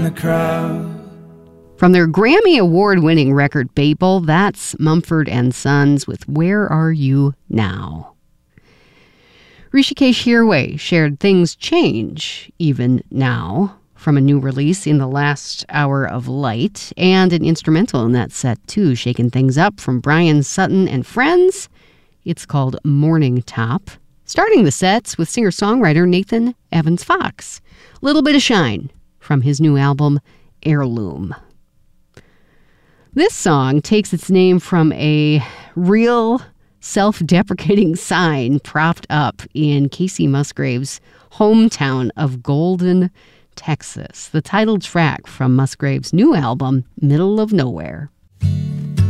the crowd. From their Grammy Award-winning record Babel, that's Mumford & Sons with Where Are You Now? Hrishikesh Hirway shared Things Change Even Now from a new release in the last hour of Light, and an instrumental in that set too, shaking things up from Brian Sutton and Friends. It's called Morning Top. Starting the sets with singer-songwriter Nathan Evans Fox. Little Bit of Shine from his new album Heirloom. This song takes its name from a real self-deprecating sign propped up in Casey Musgrave's hometown of Golden, Texas. The title track from Musgrave's new album, Middle of Nowhere.